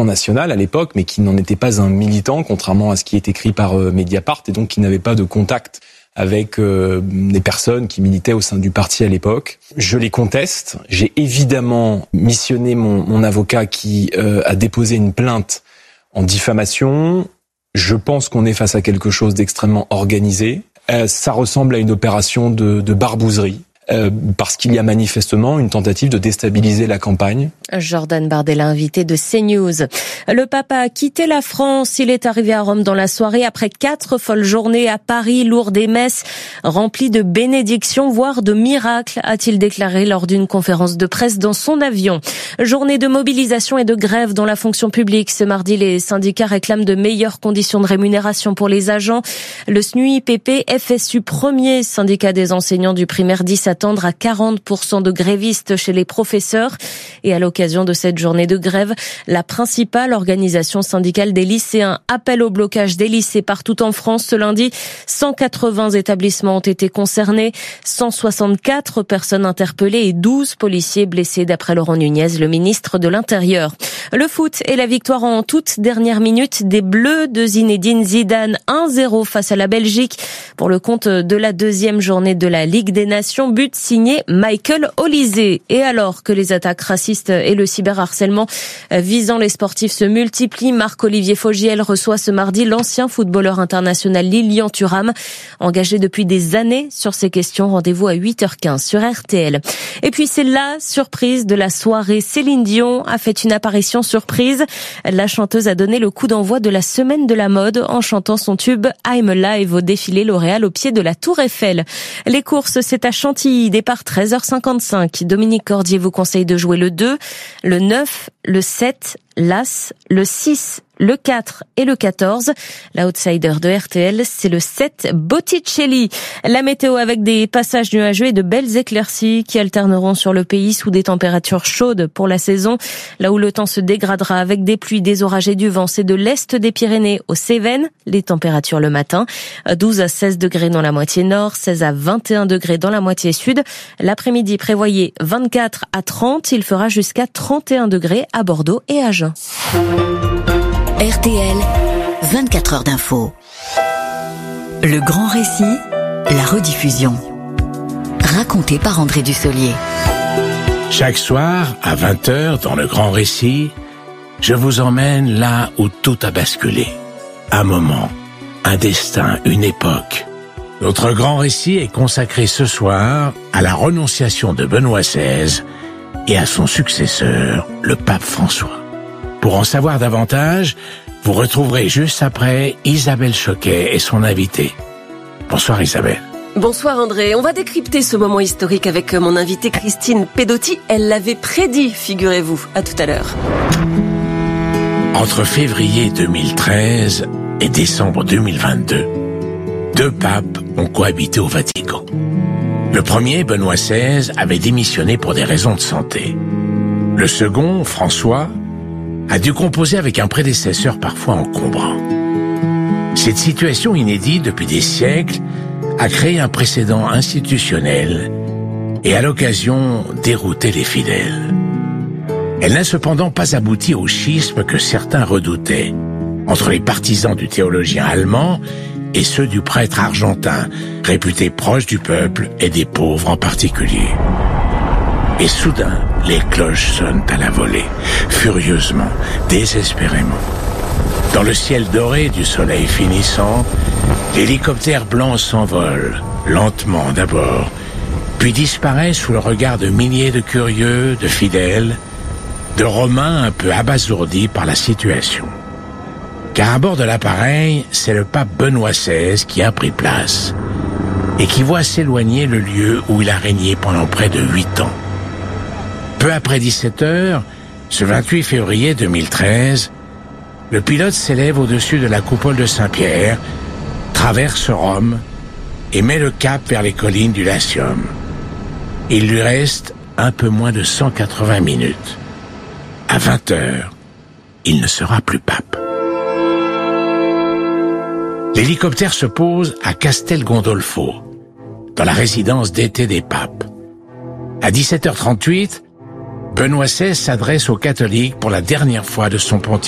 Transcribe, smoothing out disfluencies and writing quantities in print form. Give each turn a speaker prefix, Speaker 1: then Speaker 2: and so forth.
Speaker 1: Front National à l'époque, mais qui n'en était pas un militant, contrairement à ce qui est écrit par Mediapart, et donc qui n'avait pas de contact avec des personnes qui militaient au sein du parti à l'époque. Je les conteste. J'ai évidemment missionné mon avocat qui a déposé une plainte en diffamation. Je pense qu'on est face à quelque chose d'extrêmement organisé. Ça ressemble à une opération de barbouzerie. Parce qu'il y a manifestement une tentative de déstabiliser la campagne.
Speaker 2: Jordan Bardella, invité de CNews. Le pape a quitté la France. Il est arrivé à Rome dans la soirée après 4 folles journées à Paris, lourdes des messes remplies de bénédictions, voire de miracles, a-t-il déclaré lors d'une conférence de presse dans son avion. Journée de mobilisation et de grève dans la fonction publique. Ce mardi, les syndicats réclament de meilleures conditions de rémunération pour les agents. Le SNUIPP FSU, premier syndicat des enseignants du primaire, dit s'attendre à 40% de grévistes chez les professeurs. Et à l'occasion de cette journée de grève, la principale organisation syndicale des lycéens appelle au blocage des lycées partout en France. Ce lundi, 180 établissements ont été concernés, 164 personnes interpellées et 12 policiers blessés d'après Laurent Nunez, le ministre de l'Intérieur. Le foot et la victoire en toute dernière minute des Bleus de Zinedine Zidane, 1-0 face à la Belgique pour le compte de la deuxième journée de la Ligue des Nations. But signé Michael Olise. Et alors que les attaques racistes et le cyberharcèlement visant les sportifs se multiplient, Marc-Olivier Fogiel reçoit ce mardi l'ancien footballeur international Lilian Thuram, engagé depuis des années sur ces questions. Rendez-vous à 8h15 sur RTL. Et puis c'est la surprise de la soirée. Céline Dion a fait une apparition surprise. La chanteuse a donné le coup d'envoi de la semaine de la mode en chantant son tube I'm Alive au défilé L'Oréal au pied de la Tour Eiffel. Les courses, c'est à Chantilly, départ 13h55. Dominique Cordier vous conseille de jouer le 2, le 9, le 7, l'As, le 6, le 4 et le 14. L'outsider de RTL, c'est le 7 Botticelli. La météo avec des passages nuageux et de belles éclaircies qui alterneront sur le pays sous des températures chaudes pour la saison. Là où le temps se dégradera avec des pluies, des orages et du vent, c'est de l'est des Pyrénées aux Cévennes. Les températures le matin, 12 à 16 degrés dans la moitié nord, 16 à 21 degrés dans la moitié sud. L'après-midi, prévoyez 24 à 30. Il fera jusqu'à 31 degrés à Bordeaux et Agen.
Speaker 3: RTL, 24 heures d'info. Le grand récit, la rediffusion. Raconté par André Dussolier.
Speaker 4: Chaque soir, à 20h, dans le grand récit, je vous emmène là où tout a basculé. Un moment, un destin, une époque. Notre grand récit est consacré ce soir à la renonciation de Benoît XVI et à son successeur, le pape François. Pour en savoir davantage, vous retrouverez juste après Isabelle Choquet et son invité. Bonsoir Isabelle.
Speaker 5: Bonsoir André. On va décrypter ce moment historique avec mon invitée Christine Pedotti. Elle l'avait prédit, figurez-vous. À tout à l'heure.
Speaker 4: Entre février 2013 et décembre 2022, 2 papes ont cohabité au Vatican. Le premier, Benoît XVI, avait démissionné pour des raisons de santé. Le second, François, a dû composer avec un prédécesseur parfois encombrant. Cette situation inédite depuis des siècles a créé un précédent institutionnel et à l'occasion dérouté les fidèles. Elle n'a cependant pas abouti au schisme que certains redoutaient entre les partisans du théologien allemand et ceux du prêtre argentin, réputé proche du peuple et des pauvres en particulier. Et soudain, les cloches sonnent à la volée, furieusement, désespérément. Dans le ciel doré du soleil finissant, l'hélicoptère blanc s'envole, lentement d'abord, puis disparaît sous le regard de milliers de curieux, de fidèles, de Romains un peu abasourdis par la situation. Car à bord de l'appareil, c'est le pape Benoît XVI qui a pris place et qui voit s'éloigner le lieu où il a régné pendant près de 8 ans. Peu après 17h, ce 28 février 2013, le pilote s'élève au-dessus de la coupole de Saint-Pierre, traverse Rome et met le cap vers les collines du Latium. Il lui reste un peu moins de 180 minutes. À 20h, il ne sera plus pape. L'hélicoptère se pose à Castel Gondolfo, dans la résidence d'été des papes. À 17h38, Benoît XVI s'adresse aux catholiques pour la dernière fois de son pontificat.